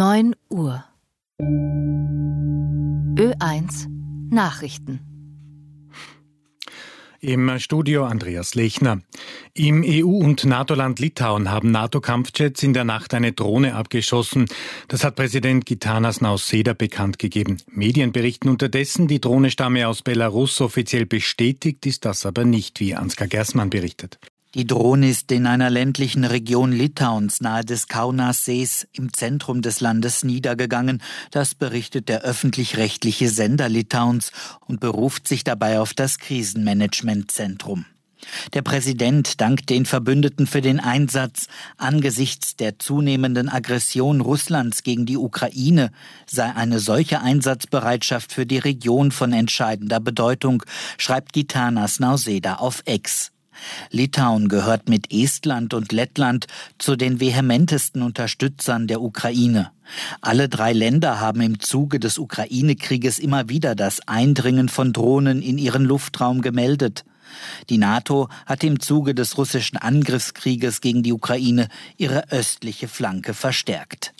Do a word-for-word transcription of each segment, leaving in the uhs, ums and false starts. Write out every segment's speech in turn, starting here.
neun Uhr. Ö eins Nachrichten. Im Studio Andreas Lechner. Im E U- und NATO-Land Litauen haben NATO-Kampfjets in der Nacht eine Drohne abgeschossen. Das hat Präsident Gitanas Nausėda bekannt gegeben. Medien berichten unterdessen, die Drohne stamme aus Belarus. Offiziell bestätigt ist das aber nicht, wie Ansgar Gersmann berichtet. Die Drohne ist in einer ländlichen Region Litauens nahe des Kaunassees im Zentrum des Landes niedergegangen. Das berichtet der öffentlich-rechtliche Sender Litauens und beruft sich dabei auf das Krisenmanagementzentrum. Der Präsident dankt den Verbündeten für den Einsatz. Angesichts der zunehmenden Aggression Russlands gegen die Ukraine sei eine solche Einsatzbereitschaft für die Region von entscheidender Bedeutung, schreibt Gitanas Nausėda auf X. Litauen gehört mit Estland und Lettland zu den vehementesten Unterstützern der Ukraine. Alle drei Länder haben im Zuge des Ukraine-Krieges immer wieder das Eindringen von Drohnen in ihren Luftraum gemeldet. Die NATO hat im Zuge des russischen Angriffskrieges gegen die Ukraine ihre östliche Flanke verstärkt.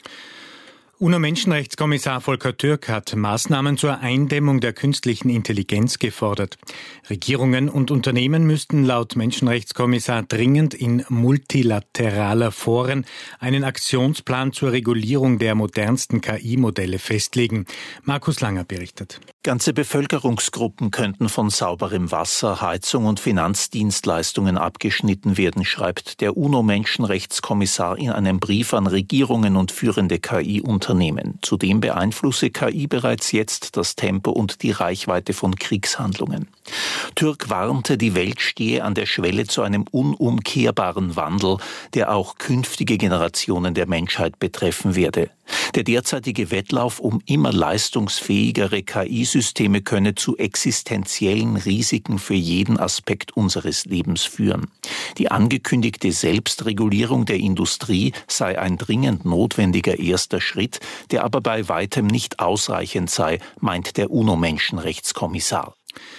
UNO-Menschenrechtskommissar Volker Türk hat Maßnahmen zur Eindämmung der künstlichen Intelligenz gefordert. Regierungen und Unternehmen müssten laut Menschenrechtskommissar dringend in multilateraler Foren einen Aktionsplan zur Regulierung der modernsten K I-Modelle festlegen. Markus Langer berichtet. Ganze Bevölkerungsgruppen könnten von sauberem Wasser, Heizung und Finanzdienstleistungen abgeschnitten werden, schreibt der UNO-Menschenrechtskommissar in einem Brief an Regierungen und führende K I-Unternehmen. Zudem beeinflusse K I bereits jetzt das Tempo und die Reichweite von Kriegshandlungen. Türk warnte, die Welt stehe an der Schwelle zu einem unumkehrbaren Wandel, der auch künftige Generationen der Menschheit betreffen werde. Der derzeitige Wettlauf um immer leistungsfähigere K I-Systeme könne zu existenziellen Risiken für jeden Aspekt unseres Lebens führen. Die angekündigte Selbstregulierung der Industrie sei ein dringend notwendiger erster Schritt, der aber bei weitem nicht ausreichend sei, meint der UNO-Menschenrechtskommissar.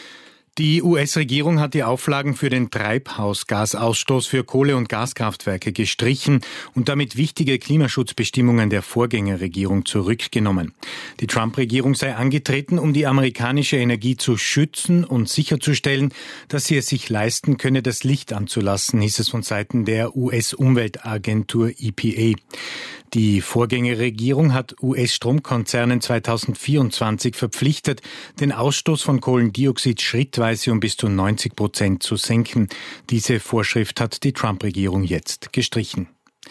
Die U S-Regierung hat die Auflagen für den Treibhausgasausstoß für Kohle- und Gaskraftwerke gestrichen und damit wichtige Klimaschutzbestimmungen der Vorgängerregierung zurückgenommen. Die Trump-Regierung sei angetreten, um die amerikanische Energie zu schützen und sicherzustellen, dass sie es sich leisten könne, das Licht anzulassen, hieß es von Seiten der U S-Umweltagentur E P A. Die Vorgängerregierung hat U S-Stromkonzernen zweitausendvierundzwanzig verpflichtet, den Ausstoß von Kohlendioxid schrittweise um bis zu neunzig Prozent zu senken. Diese Vorschrift hat die Trump-Regierung jetzt gestrichen.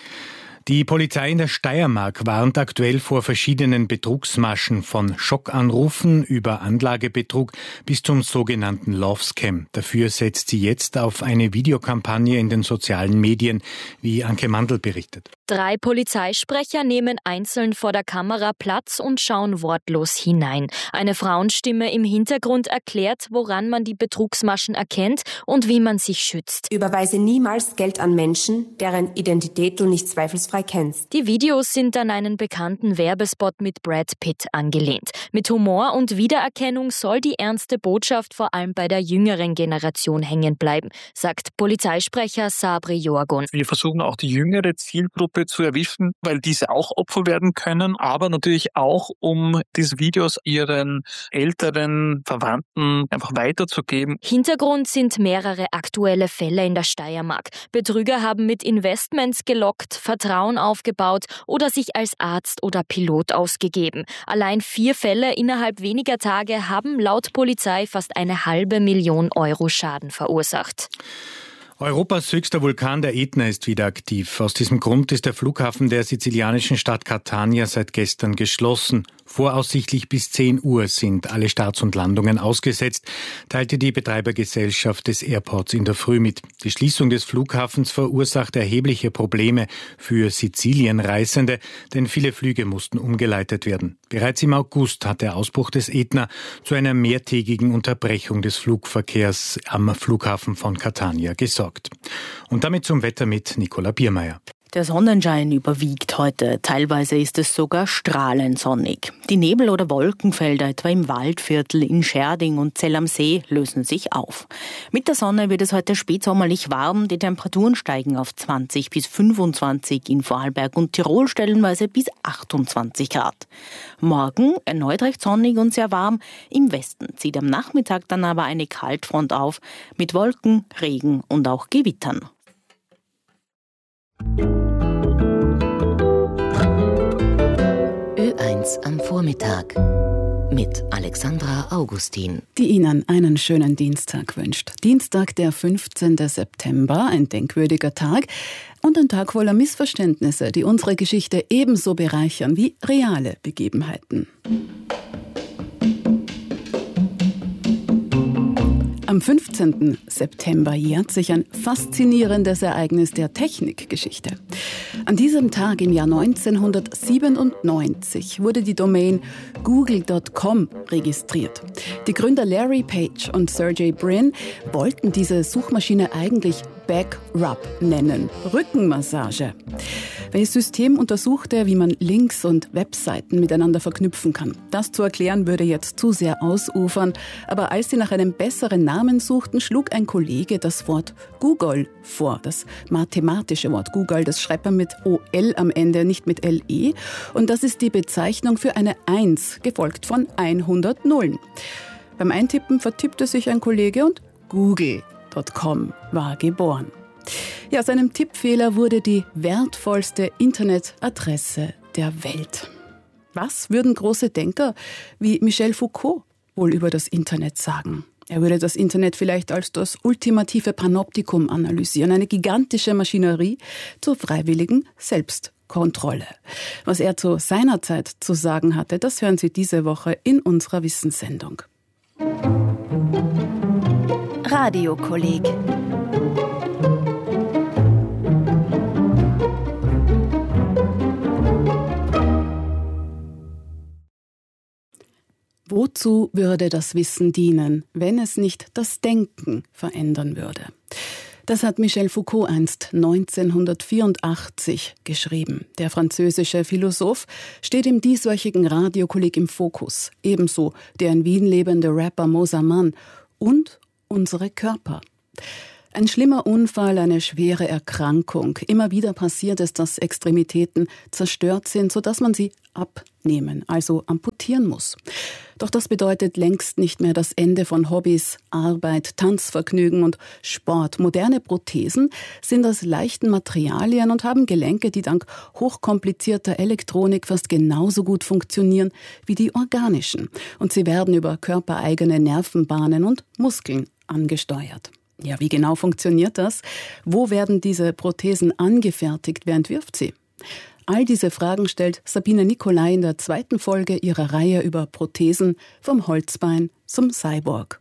Die Polizei in der Steiermark warnt aktuell vor verschiedenen Betrugsmaschen, von Schockanrufen über Anlagebetrug bis zum sogenannten Love Scam. Dafür setzt sie jetzt auf eine Videokampagne in den sozialen Medien, wie Anke Mandl berichtet. Drei Polizeisprecher nehmen einzeln vor der Kamera Platz und schauen wortlos hinein. Eine Frauenstimme im Hintergrund erklärt, woran man die Betrugsmaschen erkennt und wie man sich schützt. Überweise niemals Geld an Menschen, deren Identität du nicht zweifelsfrei kennst. Die Videos sind an einen bekannten Werbespot mit Brad Pitt angelehnt. Mit Humor und Wiedererkennung soll die ernste Botschaft vor allem bei der jüngeren Generation hängen bleiben, sagt Polizeisprecher Sabri Jorgun. Wir versuchen auch die jüngere Zielgruppe zu erwischen, weil diese auch Opfer werden können, aber natürlich auch, um diese Videos ihren älteren Verwandten einfach weiterzugeben. Hintergrund sind mehrere aktuelle Fälle in der Steiermark. Betrüger haben mit Investments gelockt, Vertrauen aufgebaut oder sich als Arzt oder Pilot ausgegeben. Allein vier Fälle innerhalb weniger Tage haben laut Polizei fast eine halbe Million Euro Schaden verursacht. Europas höchster Vulkan, der Ätna, ist wieder aktiv. Aus diesem Grund ist der Flughafen der sizilianischen Stadt Catania seit gestern geschlossen. Voraussichtlich bis zehn Uhr sind alle Starts und Landungen ausgesetzt, teilte die Betreibergesellschaft des Airports in der Früh mit. Die Schließung des Flughafens verursacht erhebliche Probleme für Sizilienreisende, denn viele Flüge mussten umgeleitet werden. Bereits im August hat der Ausbruch des Ätna zu einer mehrtägigen Unterbrechung des Flugverkehrs am Flughafen von Catania gesorgt. Und damit zum Wetter mit Nicola Biermeier. Der Sonnenschein überwiegt heute, teilweise ist es sogar strahlend sonnig. Die Nebel- oder Wolkenfelder etwa im Waldviertel, in Scherding und Zell am See lösen sich auf. Mit der Sonne wird es heute spätsommerlich warm, die Temperaturen steigen auf zwanzig bis fünfundzwanzig, in Vorarlberg und Tirol stellenweise bis achtundzwanzig Grad. Morgen erneut recht sonnig und sehr warm, im Westen zieht am Nachmittag dann aber eine Kaltfront auf, mit Wolken, Regen und auch Gewittern. Ö eins am Vormittag mit Alexandra Augustin. Die Ihnen einen schönen Dienstag wünscht. Dienstag, der fünfzehnten September, ein denkwürdiger Tag und ein Tag voller Missverständnisse, die unsere Geschichte ebenso bereichern wie reale Begebenheiten. Am fünfzehnten September jährt sich ein faszinierendes Ereignis der Technikgeschichte. An diesem Tag im Jahr neunzehnhundertsiebenundneunzig wurde die Domain google Punkt com registriert. Die Gründer Larry Page und Sergey Brin wollten diese Suchmaschine eigentlich Back Rub nennen, Rückenmassage. Welches System untersuchte, wie man Links und Webseiten miteinander verknüpfen kann. Das zu erklären würde jetzt zu sehr ausufern, aber als sie nach einem besseren Namen suchten, schlug ein Kollege das Wort Google vor, das mathematische Wort Google, das schreibt man mit O L am Ende, nicht mit L E, und das ist die Bezeichnung für eine eins, gefolgt von hundert Nullen. Beim Eintippen vertippte sich ein Kollege und google Punkt com war geboren. Ja, aus einem Tippfehler wurde die wertvollste Internetadresse der Welt. Was würden große Denker wie Michel Foucault wohl über das Internet sagen? Er würde das Internet vielleicht als das ultimative Panoptikum analysieren, eine gigantische Maschinerie zur freiwilligen Selbstkontrolle. Was er zu seiner Zeit zu sagen hatte, das hören Sie diese Woche in unserer Wissenssendung. Radiokolleg. Wozu würde das Wissen dienen, wenn es nicht das Denken verändern würde? Das hat Michel Foucault einst neunzehnhundertvierundachtzig geschrieben. Der französische Philosoph steht im dieswöchigen Radiokolleg im Fokus. Ebenso der in Wien lebende Rapper Mosa Mann und unsere Körper. Ein schlimmer Unfall, eine schwere Erkrankung. Immer wieder passiert es, dass Extremitäten zerstört sind, sodass man sie abnehmen, also amputieren muss. Doch das bedeutet längst nicht mehr das Ende von Hobbys, Arbeit, Tanzvergnügen und Sport. Moderne Prothesen sind aus leichten Materialien und haben Gelenke, die dank hochkomplizierter Elektronik fast genauso gut funktionieren wie die organischen. Und sie werden über körpereigene Nervenbahnen und Muskeln angesteuert. Ja, wie genau funktioniert das? Wo werden diese Prothesen angefertigt? Wer entwirft sie? All diese Fragen stellt Sabine Nicolai in der zweiten Folge ihrer Reihe über Prothesen vom Holzbein zum Cyborg.